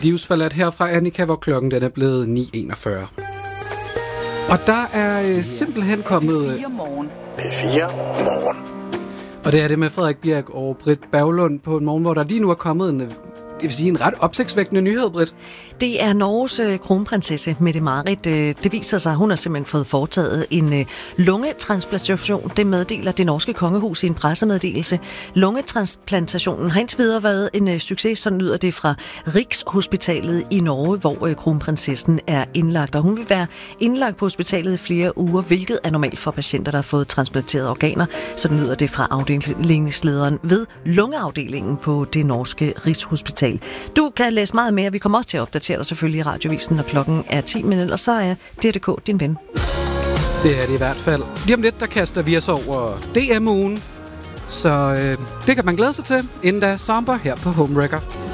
livsforladt her fra Annika, hvor klokken den er blevet 9.41. Og der er simpelthen kommet... P4 Morgen. Og det er det med Frederik Bjerg og Britt Berglund på en morgen, hvor der lige nu er kommet en ret opsigtsvækkende nyhed, Britt. Det er Norges kronprinsesse Mette-Marit. Det viser sig, at hun har simpelthen fået foretaget en lungetransplantation. Det meddeler det norske kongehus i en pressemeddelelse. Lungetransplantationen har indtil videre været en succes, sådan lyder det fra Rikshospitalet i Norge, hvor kronprinsessen er indlagt. Og hun vil være indlagt på hospitalet i flere uger, hvilket er normalt for patienter, der har fået transplanteret organer. Sådan lyder det fra afdelingslederen ved lungeafdelingen på det norske Rigshospital. Du kan læse meget mere. Vi kommer også til at opdatere dig selvfølgelig i Radiovisen, når klokken er 10, men ellers så er DR.dk din ven. Det er det i hvert fald. Lige om lidt, der kaster vi os over DM-ugen. Så det kan man glæde sig til. Inden da, Somber her på Home Wrecker.